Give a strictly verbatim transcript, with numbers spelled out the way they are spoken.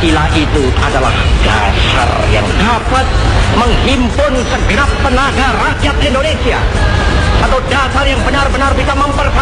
Pancasila itu adalah dasar yang dapat menghimpun segenap tenaga rakyat Indonesia. Satu dasar yang benar-benar bisa memper